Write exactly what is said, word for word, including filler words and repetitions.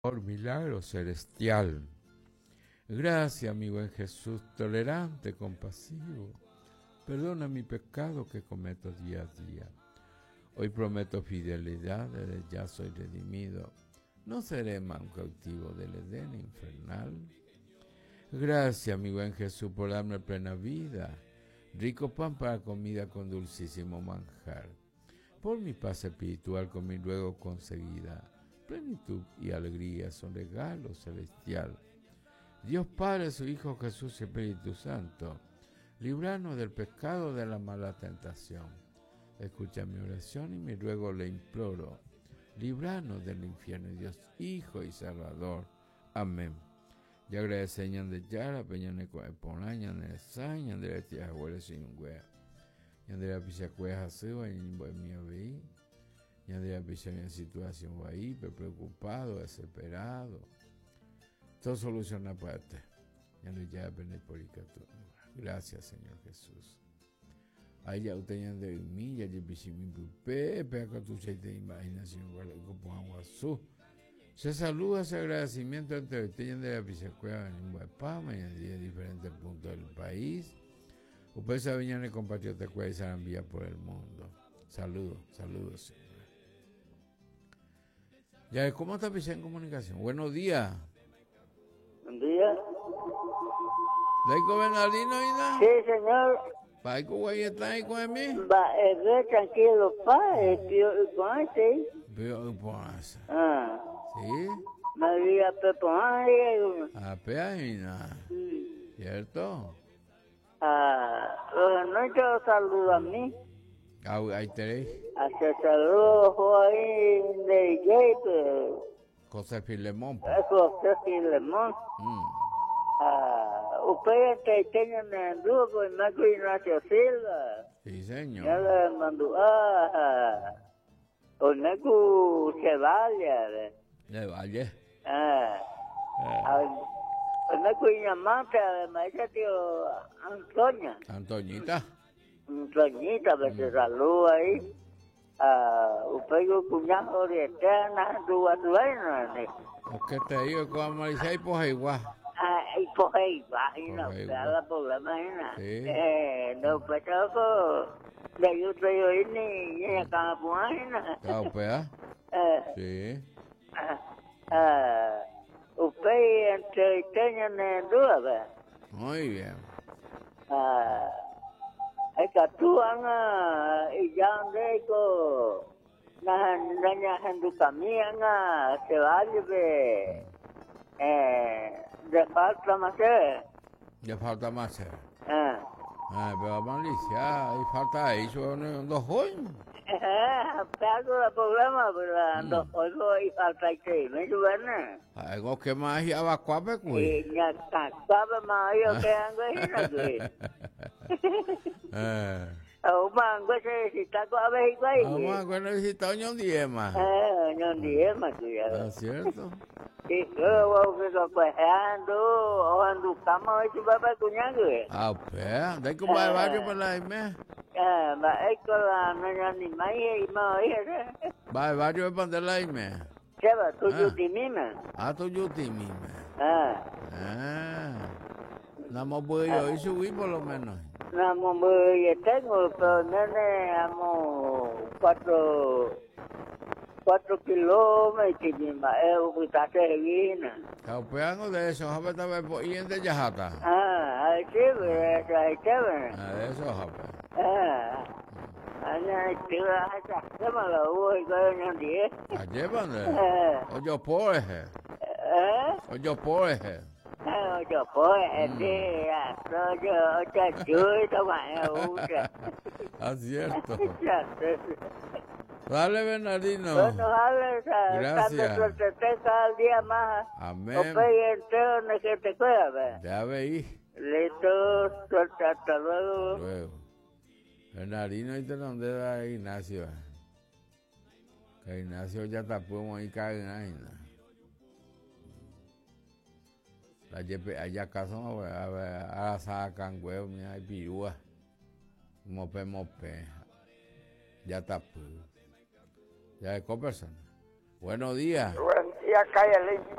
Por milagro celestial. Gracias, mi buen Jesús, tolerante, compasivo. Perdona mi pecado que cometo día a día. Hoy prometo fidelidad, desde ya soy redimido. No seré más un cautivo del Edén infernal. Gracias, mi buen Jesús, por darme plena vida. Rico pan para comida con dulcísimo manjar. Por mi paz espiritual con mi luego conseguida. Plenitud y alegría son regalo celestial. Dios Padre, su Hijo Jesús y Espíritu Santo, líbranos del pecado de la mala tentación. Escucha mi oración y mi ruego le imploro. Líbranos del infierno, Dios Hijo y Salvador. Amén. Ya agradeceñan de Yara, Peñane Coeponaña, Nesaña, de la tía abuela sin un wea. Y de la pichacueja suba y mi veí. Y de la pichacueja situación ahí, preocupado, desesperado. Todo soluciona para ti. Ya no ya beneporicatura. Gracias, Señor Jesús. Ahí ya usted de mí, ya yo pisé mi pupé, pero que tú se te imaginación, como agua azul. Se saluda ese agradecimiento entre usted de la pichacueja en Guapama y en diferentes puntos del país. Usted sabe ya el compatriota que se envía por el mundo. Saludos, saludos, Señor. Ya, ¿cómo está Pichá en comunicación? Buenos días. Buen día. ¿Laico Bernardino, Ina? Sí, señor. ¿Paico güey está ahí con mí? Va, eh, ve, tranquilo, pa, eh, tío, con este. Veo por eso. Ah, ¿Sí? María Peponaria. A Peaina. ¿Cierto? Ah, los noches los saludo a mí. Ah, ahí tenéis. Hace saludos ahí de Jake. José Filemón. José Filemón. Mm. Ah, usted tiene en grupo en Marco Ignacio Silva. Sí, señor. Ya le mandó, ah, Oneku se vaya. De Valle. Ah, Oneku Inamante, además, ese tío Antonia. Antoñita. Antoñita, que se saluda ahí. Ah, usted yo cuñado de eterna, tu atuena. ¿Qué te digo? Como Marichay, pues igual. Ah, y por ahí, imagina, Por ahí, usted habla por la mañana. Sí. Eh, no, pues todo, de yo estoy hoy ni, ni acá, pues, Claro, pues, eh, sí. ah, ah, usted entre tenían en duda, ¿verdad? Muy bien. Ah, es que tú, Ana, y ya ande con las niñas en tu camino, se va a llevar, eh, de falta más, eh. Ya falta más. Eh. Ah. Ah, pero Malicia, ahí falta eso, no, dos jóvenes. Eh, pedazo de problema, pero no, hoy y falta que me ayudan. Algo que más ya va a cuape, Y ya sabe más yo que ando ahí, ¿no? Eh. Un mango se si está con abeja igual. Vamos a necesitar un día más. Eh, no dije más que ya. ¿Es cierto? Y luego que lo cojeando, o ando cama, y va para cuñado. Ah, pues, de que va a barrio por la ime. Eh, va es con la niña ni más y más oye. Va a barrio por la ime. ¿Qué va? ¿Tú yo te mimas? Ah, tú yo te mime. Ah. Ah. Nada más voy yo y subí por lo menos. No, yo tengo, pero nene, amo cuatro, cuatro kilómetros y mi maestro, pues está servina. Caupeando de eso, jape está por y en de Yajata. Ah, ahí sí, pues, ahí sí, pues. Ah, de eso, jape. Ah, ahí sí, hasta se me lo hubo y todo en un día. Ah, llévame. Eh. Oye, por eje. ¿Eh? Oye, por eje. Eh, yo pues, sí, soy yo, ocho, chuito, man, usa. Ah, cierto. Ya, Dale, Bernardino. bueno, Alex, Gracias. suerte cada día más. Amén. Ope entero en que te cuida, Ya veí. listo, suerte, hasta luego. Luego. Bernardino, ahí te donde da Ignacio. Que Ignacio ya tapó ahí caen ahí. Allá acaso a sacan huevo, mira, hay pirúa. Mope, mope. Ya tapó. Ya es Copperson. Buenos días. Buen día. y acá el